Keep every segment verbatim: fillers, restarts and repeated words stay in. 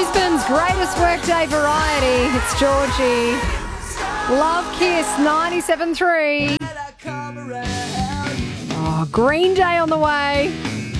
Brisbane's greatest workday variety. It's Georgie. Love Kiss ninety-seven three. Oh, Green Day on the way.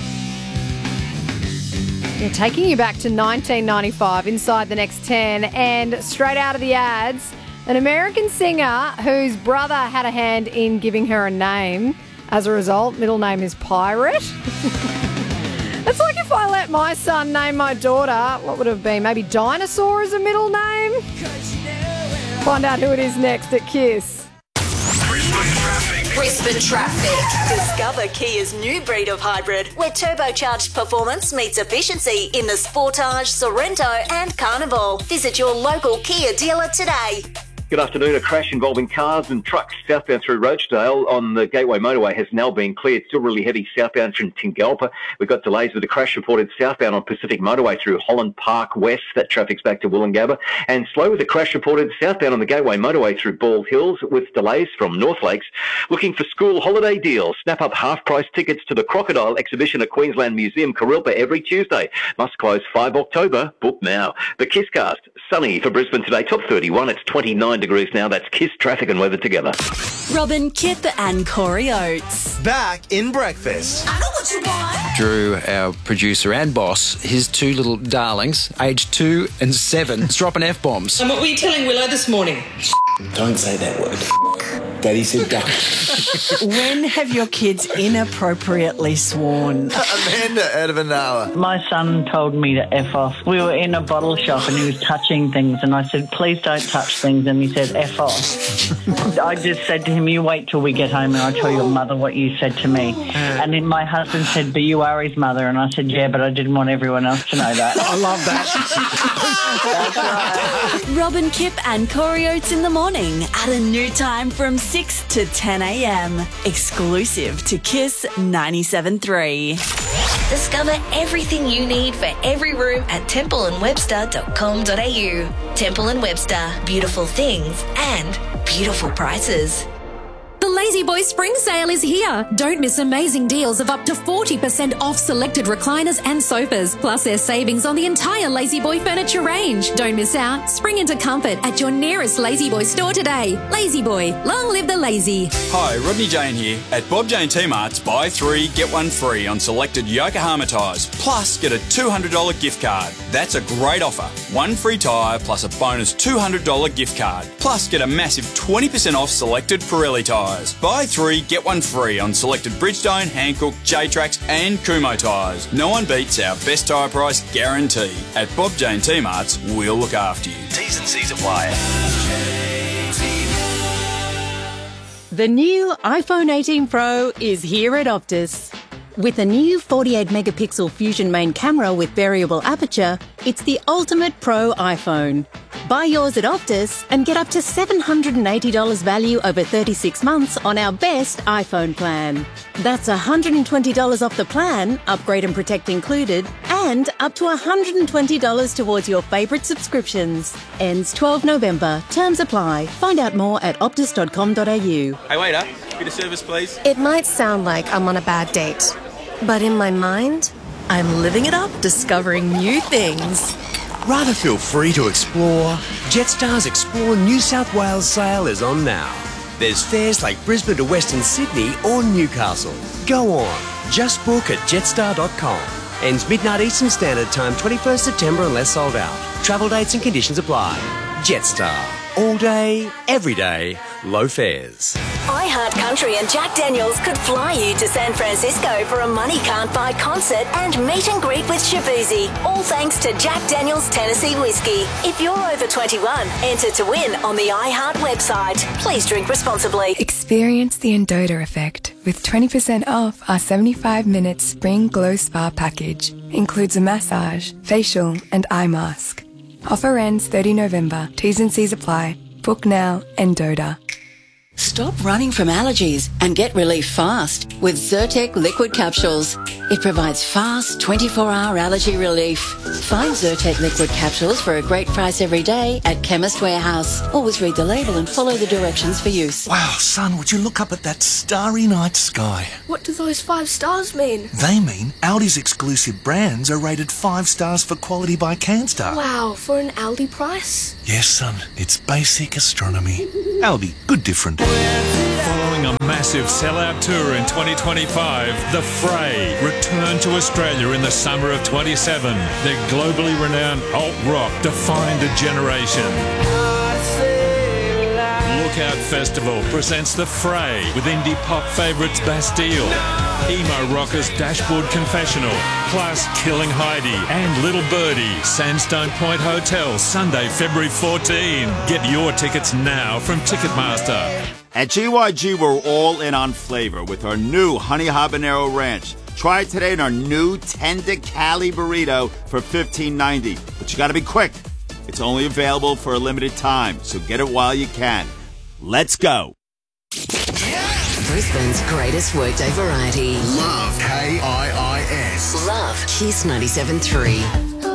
Yeah, taking you back to nineteen ninety-five inside the next ten, and straight out of the ads, an American singer whose brother had a hand in giving her a name. As a result, middle name is Pirate. It's like if I let my son name my daughter, what would it have been? Maybe Dinosaur as a middle name? Find out who it is next at Kiss. Brisbane traffic. Brisbane traffic. Discover Kia's new breed of hybrid, where turbocharged performance meets efficiency in the Sportage, Sorrento and Carnival. Visit your local Kia dealer today. Good afternoon. A crash involving cars and trucks southbound through Rochedale on the Gateway Motorway has now been cleared. Still really heavy southbound from Tingalpa. We've got delays with a crash reported southbound on Pacific Motorway through Holland Park West. That traffic's back to Wollongabba. And slow with a crash reported southbound on the Gateway Motorway through Bald Hills with delays from North Lakes. Looking for school holiday deals. Snap up half-price tickets to the Crocodile exhibition at Queensland Museum, Carilpa, every Tuesday. Must close five October. Book now. The Kisscast. Sunny for Brisbane today. Top thirty-one. It's twenty-nine degrees now. That's Kiss traffic and weather together. Robin, Kip and Corey Oates. Back in breakfast. I know what you want. Drew, our producer and boss, his two little darlings, aged two and seven, dropping F-bombs. And what were you telling Willow this morning? Don't say that word. Daddy said duck. When have your kids inappropriately sworn? Amanda out of an hour. My son told me to F off. We were in a bottle shop and he was touching things and I said, please don't touch things, and he said, F off. I just said to him, you wait till we get home and I'll tell your mother what you said to me. And then my husband said, but you are his mother. And I said, yeah, but I didn't want everyone else to know that. I love that. That's right. Robin, Kip and Corey Oates in the morning at a new time from six to ten a.m. Exclusive to Kiss ninety-seven three. Discover everything you need for every room at temple and webster dot com dot a u. Temple and Webster, beautiful things and beautiful prices. The Lazy Boy Spring Sale is here. Don't miss amazing deals of up to forty percent off selected recliners and sofas. Plus there's savings on the entire Lazy Boy furniture range. Don't miss out. Spring into comfort at your nearest Lazy Boy store today. Lazy Boy, long live the lazy. Hi, Rodney Jane here. At Bob Jane T-Mart's, buy three, get one free on selected Yokohama tyres. Plus, get a two hundred dollars gift card. That's a great offer. One free tyre plus a bonus two hundred dollars gift card. Plus, get a massive twenty percent off selected Pirelli tyres. Buy three, get one free on selected Bridgestone, Hankook, J-Trax and Kumho tyres. No one beats our best tyre price guarantee. At Bob Jane T-Mart's, we'll look after you. T's and C's apply. The new iPhone eighteen Pro is here at Optus. With a new forty-eight megapixel Fusion main camera with variable aperture, it's the ultimate pro iPhone. Buy yours at Optus and get up to seven hundred eighty dollars value over thirty-six months on our best iPhone plan. That's one hundred twenty dollars off the plan, upgrade and protect included, and up to one hundred twenty dollars towards your favourite subscriptions. Ends twelfth November. Terms apply. Find out more at optus dot com dot a u. Hey waiter, bit of service please. It might sound like I'm on a bad date, but in my mind, I'm living it up, discovering new things. Rather feel free to explore? Jetstar's Explore New South Wales sale is on now. There's fares like Brisbane to Western Sydney or Newcastle. Go on, just book at jetstar dot com. Ends midnight Eastern Standard Time, twenty-first September unless sold out. Travel dates and conditions apply. Jetstar. All day, every day, low fares. iHeartCountry and Jack Daniels could fly you to San Francisco for a money can't buy concert and meet and greet with Shabuzi. All thanks to Jack Daniels Tennessee Whiskey. If you're over twenty-one, enter to win on the iHeart website. Please drink responsibly. Experience the Endota effect with twenty percent off our seventy-five minute Spring Glow Spa package. Includes a massage, facial and eye mask. Offer ends thirtieth November. T's and C's apply. Book now, Endota. Stop running from allergies and get relief fast with Zyrtec liquid capsules. It provides fast, twenty-four hour allergy relief. Find Zyrtec liquid capsules for a great price every day at Chemist Warehouse. Always read the label and follow the directions for use. Wow, son, would you look up at that starry night sky? What do those five stars mean? They mean Aldi's exclusive brands are rated five stars for quality by CanStar. Wow, for an Aldi price? Yes, son, it's basic astronomy. Aldi, good different. Following a massive sellout tour in twenty twenty-five, The Fray return to Australia in the summer of twenty-seven. Their globally renowned alt rock defined a generation. Lookout Festival presents The Fray with indie pop favourites Bastille, emo rockers Dashboard Confessional, plus Killing Heidi and Little Birdie, Sandstone Point Hotel, Sunday, February fourteenth. Get your tickets now from Ticketmaster. At G Y G, we're all in on flavor with our new Honey Habanero Ranch. Try it today in our new Tender Cali Burrito for fifteen ninety. But you gotta be quick. It's only available for a limited time, so get it while you can. Let's go. Brisbane's greatest workday variety. Love K I I S. Love Kiss ninety-seven point three.